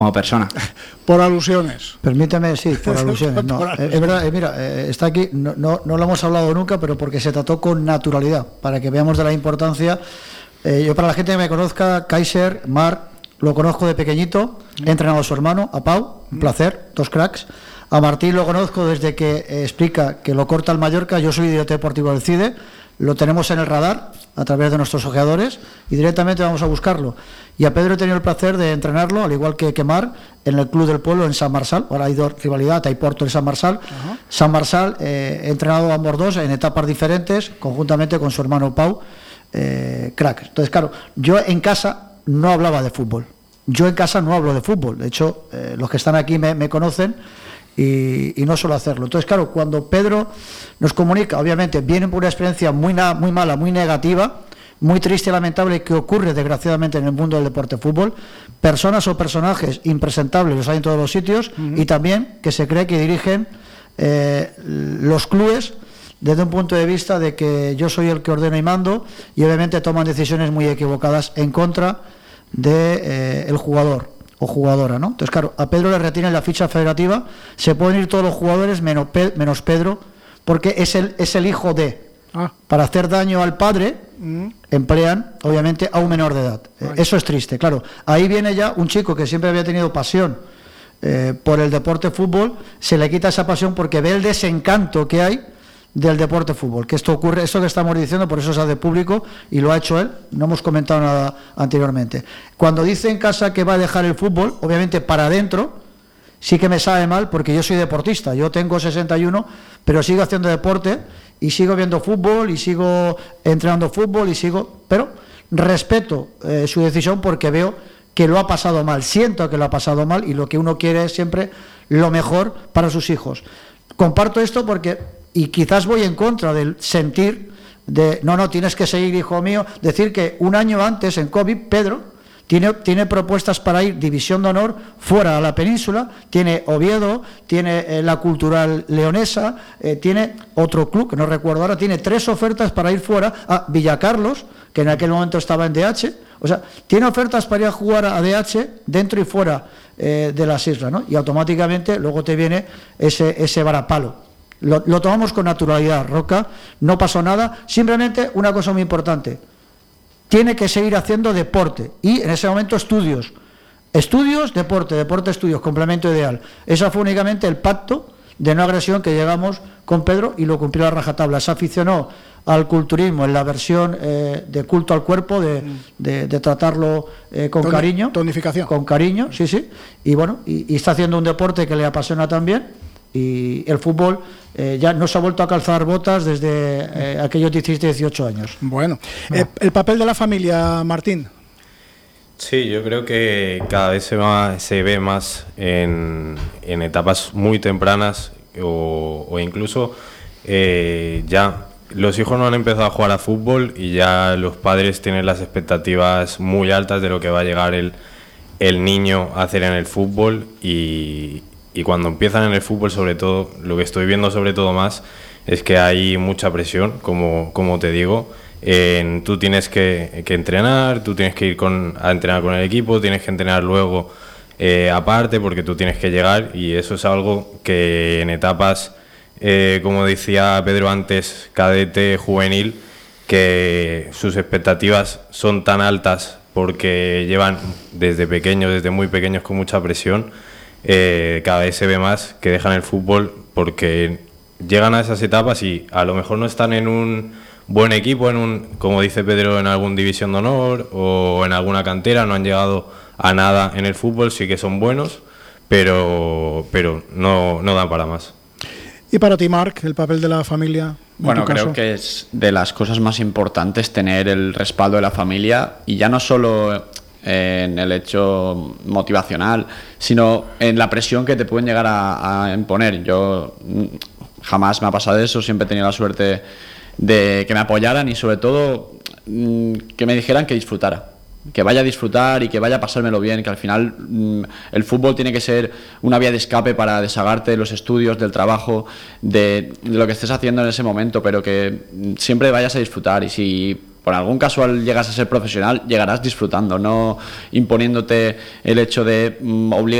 como persona. Por alusiones. Permíteme, sí, por alusiones. No, es verdad, mira, está aquí, no lo hemos hablado nunca, pero porque se trató con naturalidad, para que veamos de la importancia. Yo, para la gente que me conozca, Kaiser, Marc, lo conozco de pequeñito, he entrenado a su hermano, a Pau, un placer, 2 cracks. A Martín lo conozco desde que explica que lo corta el Mallorca. Yo soy director deportivo del CIDE, lo tenemos en el radar a través de nuestros ojeadores y directamente vamos a buscarlo. Y a Pedro he tenido el placer de entrenarlo, al igual que Marc, en el Club del Pueblo en San Marçal. Ahora hay 2 rivalidades, hay Porto y San Marçal. San Marçal, he entrenado a ambos 2 en etapas diferentes, conjuntamente con su hermano Pau, crack. Entonces, claro, yo en casa no hablaba de fútbol. Yo en casa no hablo de fútbol. De hecho, los que están aquí me conocen y no suelo hacerlo. Entonces, claro, cuando Pedro nos comunica, obviamente viene por una experiencia muy mala, muy negativa, muy triste y lamentable, que ocurre desgraciadamente en el mundo del deporte fútbol. Personas o personajes impresentables los hay en todos los sitios, y también que se cree que dirigen los clubes desde un punto de vista de que yo soy el que ordeno y mando, y obviamente toman decisiones muy equivocadas en contra de el jugador o jugadora, ¿no? Entonces, claro, a Pedro le retienen la ficha federativa, se pueden ir todos los jugadores menos Pedro, porque es el hijo de. Para hacer daño al padre, emplean, obviamente, a un menor de edad. Eso es triste, claro. Ahí viene ya un chico que siempre había tenido pasión por el deporte fútbol, se le quita esa pasión porque ve el desencanto que hay del deporte fútbol, que esto ocurre, esto que estamos diciendo, por eso se hace público y lo ha hecho él, no hemos comentado nada anteriormente. Cuando dice en casa que va a dejar el fútbol, obviamente para adentro sí que me sabe mal, porque yo soy deportista, yo tengo 61, pero sigo haciendo deporte y sigo viendo fútbol y sigo entrenando fútbol pero respeto su decisión, porque veo que lo ha pasado mal, siento que lo ha pasado mal, y lo que uno quiere es siempre lo mejor para sus hijos. Comparto esto porque, y quizás voy en contra del sentir de no, tienes que seguir, hijo mío, decir que un año antes, en COVID, Pedro tiene propuestas para ir división de honor fuera a la península, tiene Oviedo, tiene la Cultural Leonesa, tiene otro club que no recuerdo ahora, tiene 3 ofertas para ir fuera a Villacarlos, que en aquel momento estaba en DH, o sea, tiene ofertas para ir a jugar a DH dentro y fuera de las islas, ¿no? Y automáticamente luego te viene ese varapalo. Lo tomamos con naturalidad, Roca, no pasó nada, simplemente una cosa muy importante: tiene que seguir haciendo deporte, y en ese momento estudios, deporte, estudios, complemento ideal. Ese fue únicamente el pacto de no agresión que llegamos con Pedro, y lo cumplió a rajatabla. Se aficionó al culturismo en la versión de culto al cuerpo, de tratarlo con cariño, tonificación, con cariño, sí, y bueno, y está haciendo un deporte que le apasiona también. Y el fútbol ya no se ha vuelto a calzar botas desde aquellos 17-18 años. Bueno, el papel de la familia, Martín. Sí, yo creo que cada vez se ve más en etapas muy tempranas, o incluso ya los hijos no han empezado a jugar a fútbol y ya los padres tienen las expectativas muy altas de lo que va a llegar el niño a hacer en el fútbol, y cuando empiezan en el fútbol, sobre todo, lo que estoy viendo sobre todo más es que hay mucha presión, como te digo. Tú tienes que entrenar, tú tienes que ir a entrenar con el equipo, tienes que entrenar luego aparte, porque tú tienes que llegar, y eso es algo que en etapas, como decía Pedro antes, cadete, juvenil, que sus expectativas son tan altas porque llevan desde muy pequeños con mucha presión. Cada vez se ve más que dejan el fútbol porque llegan a esas etapas y a lo mejor no están en un buen equipo, como dice Pedro, en algún división de honor o en alguna cantera, no han llegado a nada en el fútbol, sí que son buenos, pero no dan para más. Y para ti, Marc, el papel de la familia. Bueno, creo que es de las cosas más importantes tener el respaldo de la familia, y ya no solo en el hecho motivacional, sino en la presión que te pueden llegar a imponer. Yo jamás me ha pasado eso, siempre he tenido la suerte de que me apoyaran y sobre todo que me dijeran que disfrutara, que vaya a disfrutar y que vaya a pasármelo bien, que al final el fútbol tiene que ser una vía de escape para deshagarte de los estudios, del trabajo, de lo que estés haciendo en ese momento, pero que siempre vayas a disfrutar. Y si por algún casual llegas a ser profesional, llegarás disfrutando, no imponiéndote el hecho de obligar